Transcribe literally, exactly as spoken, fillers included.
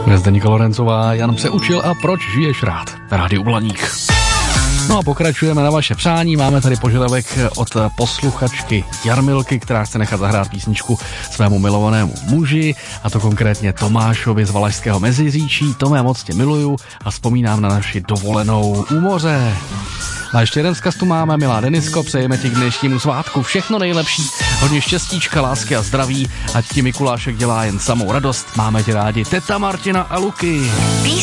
Zdeníka Lorencová, Jan se učil a proč žiješ rád? Rádio Blaník. No a pokračujeme na vaše přání. Máme tady požadavek od posluchačky Jarmilky, která chce nechat zahrát písničku svému milovanému muži, a to konkrétně Tomášovi z Valašského Meziříčí. Tome, moc tě miluju a vzpomínám na naši dovolenou u moře. A ještě jeden vzkaz tu máme, milá Denisko, přejeme ti k dnešnímu svátku všechno nejlepší, hodně štěstíčka, lásky a zdraví, ať ti Mikulášek dělá jen samou radost. Máme tě rádi, teta Martina a Luky.